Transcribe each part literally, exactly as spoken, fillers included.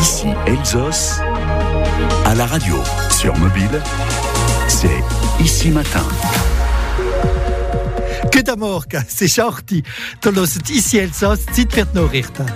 Ici Elsos, à la radio, sur mobile, c'est Ici Matin. Que d'amorca, c'est shorty. Tolos Ici Elsos, Zeit wird Nachrichten.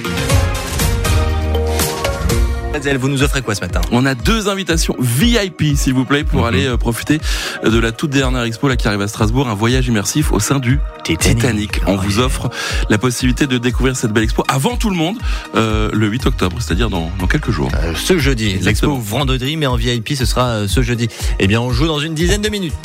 Vous nous offrez quoi ce matin ? On a deux invitations V I P, s'il vous plaît, pour mm-hmm. aller euh, profiter de la toute dernière expo là, qui arrive à Strasbourg, un voyage immersif au sein du Titanic. Titanic. On ouais. vous offre la possibilité de découvrir cette belle expo avant tout le monde, euh, le huit octobre, c'est-à-dire dans, dans quelques jours. Euh, ce jeudi, l'expo vendredi, mais en V I P, ce sera euh, ce jeudi. Eh bien, on joue dans une dizaine de minutes.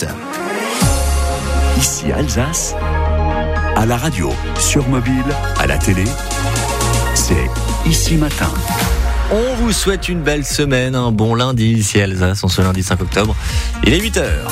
Ici Alsace, à la radio, sur mobile, à la télé, c'est Ici Matin. On vous souhaite une belle semaine, un bon lundi ici à Alsace, en ce lundi cinq octobre. Il est huit heures.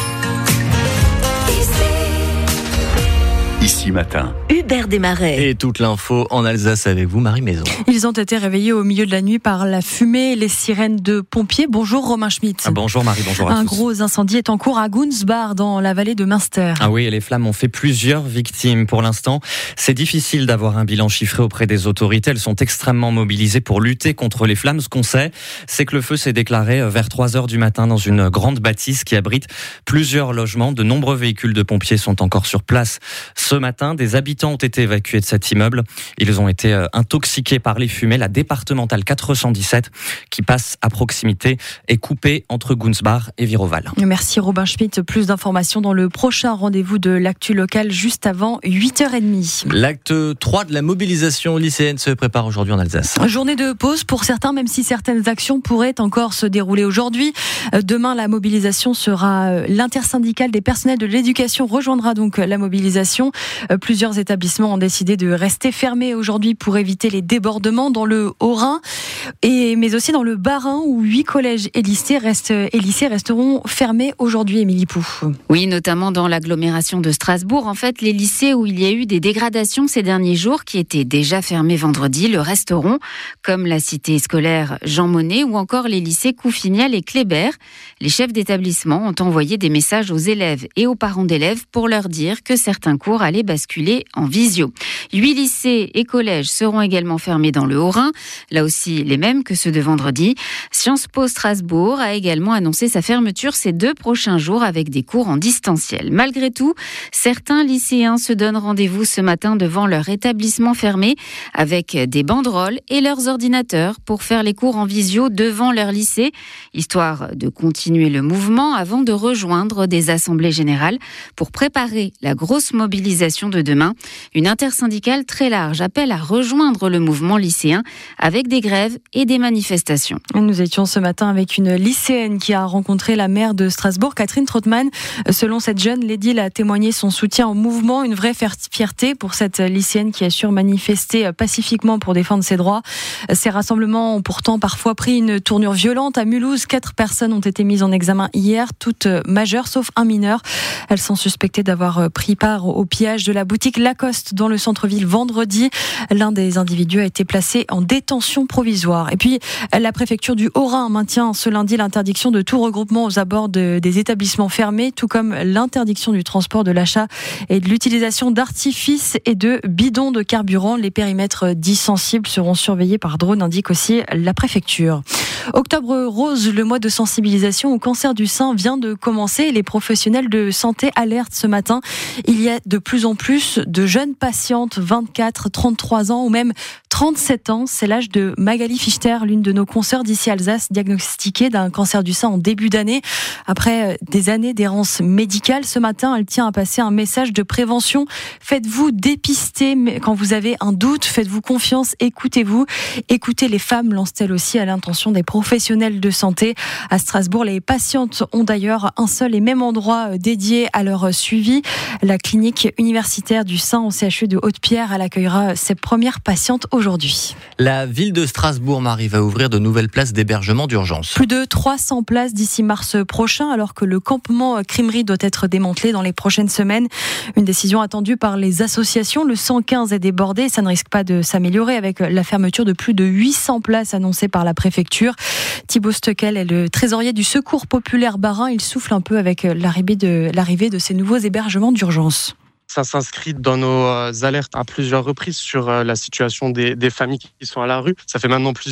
Ici Matin. Hubert Desmarais. Et toute l'info en Alsace avec vous, Marie Maison. Ils ont été réveillés au milieu de la nuit par la fumée et les sirènes de pompiers. Bonjour Romain Schmitt. Ah, bonjour Marie, bonjour à Un tous. gros incendie est en cours à Gunsbach, dans la vallée de Münster. Ah oui, et les flammes ont fait plusieurs victimes. Pour l'instant, c'est difficile d'avoir un bilan chiffré auprès des autorités. Elles sont extrêmement mobilisées pour lutter contre les flammes. Ce qu'on sait, c'est que le feu s'est déclaré vers trois heures du matin dans une grande bâtisse qui abrite plusieurs logements. De nombreux véhicules de pompiers sont encore sur place. Ce matin, des habitants ont été évacués de cet immeuble. Ils ont été intoxiqués par les fumées. La départementale quatre cent dix-sept, qui passe à proximité, est coupée entre Gunsbach et Viroval. Merci Robin Schmitt. Plus d'informations dans le prochain rendez-vous de l'actu local juste avant huit heures trente. L'acte trois de la mobilisation lycéenne se prépare aujourd'hui en Alsace. Journée de pause pour certains, même si certaines actions pourraient encore se dérouler aujourd'hui. Demain, la mobilisation sera l'intersyndicale des personnels de l'éducation rejoindra donc la mobilisation. Plusieurs établissements ont décidé de rester fermés aujourd'hui pour éviter les débordements dans le Haut-Rhin, et, mais aussi dans le Bas-Rhin où huit collèges et lycées, restent, et lycées resteront fermés aujourd'hui, Émilie Pou. Oui, notamment dans l'agglomération de Strasbourg. En fait, les lycées où il y a eu des dégradations ces derniers jours, qui étaient déjà fermés vendredi, le resteront, comme la cité scolaire Jean Monnet ou encore les lycées Couffignal et Kléber. Les chefs d'établissement ont envoyé des messages aux élèves et aux parents d'élèves pour leur dire que certains cours allaient basculer en visio. Huit lycées et collèges seront également fermés dans le Haut-Rhin, là aussi les mêmes que ceux de vendredi. Sciences Po Strasbourg a également annoncé sa fermeture ces deux prochains jours avec des cours en distanciel. Malgré tout, certains lycéens se donnent rendez-vous ce matin devant leur établissement fermé avec des banderoles et leurs ordinateurs pour faire les cours en visio devant leur lycée, histoire de continuer le mouvement avant de rejoindre des assemblées générales pour préparer la grosse mobilisation de demain. Une intersyndicale très large appelle à rejoindre le mouvement lycéen avec des grèves et des manifestations. Nous étions ce matin avec une lycéenne qui a rencontré la maire de Strasbourg, Catherine Trottmann. Selon cette jeune, l'édile a témoigné son soutien au mouvement, une vraie fierté pour cette lycéenne qui assure manifester pacifiquement pour défendre ses droits. Ces rassemblements ont pourtant parfois pris une tournure violente. À Mulhouse, quatre personnes ont été mises en examen hier, toutes majeures sauf un mineur. Elles sont suspectées d'avoir pris part au pillage de la boutique Lacoste dans le centre-ville vendredi. L'un des individus a été placé en détention provisoire. Et puis, la préfecture du Haut-Rhin maintient ce lundi l'interdiction de tout regroupement aux abords de, des établissements fermés, tout comme l'interdiction du transport, de l'achat et de l'utilisation d'artifices et de bidons de carburant. Les périmètres dits sensibles seront surveillés par drone, indique aussi la préfecture. Octobre rose, le mois de sensibilisation au cancer du sein vient de commencer. Les professionnels de santé alertent ce matin. Il y a de plus en plus de jeunes patientes, vingt-quatre, trente-trois ans ou même trente-sept ans. C'est l'âge de Magali Fichter, l'une de nos consoeurs d'ici Alsace, diagnostiquée d'un cancer du sein en début d'année. Après des années d'errance médicale, ce matin, elle tient à passer un message de prévention. Faites-vous dépister quand vous avez un doute, faites-vous confiance, écoutez-vous. Écoutez les femmes, lance-t-elle aussi à l'intention des professionnels de santé. À Strasbourg, les patientes ont d'ailleurs un seul et même endroit dédié à leur suivi. La clinique universitaire du sein au C H U de Haute-Pierre, elle accueillera ses premières patientes aujourd'hui. La ville de Strasbourg, Marie, va ouvrir de nouvelles places d'hébergement d'urgence. Plus de trois cents places d'ici mars prochain, alors que le campement Crimery doit être démantelé dans les prochaines semaines. Une décision attendue par les associations. Le cent quinze est débordé et ça ne risque pas de s'améliorer avec la fermeture de plus de huit cents places annoncées par la préfecture. Thibaut Steckel est le trésorier du Secours populaire Bas-Rhin. Il souffle un peu avec l'arrivée de, l'arrivée de ces nouveaux hébergements d'urgence. Ça s'inscrit dans nos alertes à plusieurs reprises sur la situation des, des familles qui sont à la rue. Ça fait maintenant plusieurs